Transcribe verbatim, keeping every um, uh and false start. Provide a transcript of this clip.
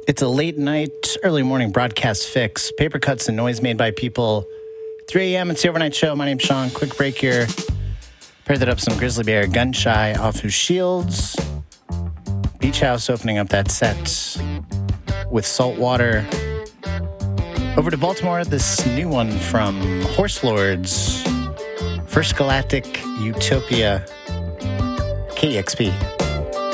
It's a late night, early morning broadcast fix. Paper cuts and noise made by people. three a.m. It's the Overnight Show. My name's Sean. Quick break here. Pair that up some Grizzly Bear, Gun Shy, Off Whose Shields. Beach House opening up that set with Saltwater. Over to Baltimore, this new one from Horse Lords. First Galactic Utopia. K E X P.